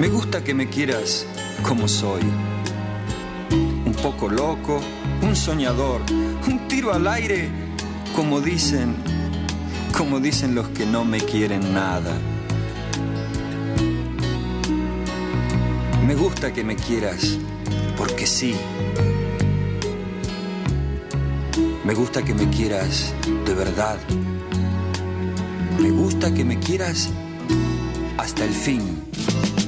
Me gusta que me quieras como soy. Un poco loco, un soñador, un tiro al aire, como dicen los que no me quieren nada. Me gusta que me quieras porque sí. Me gusta que me quieras de verdad. Me gusta que me quieras hasta el fin.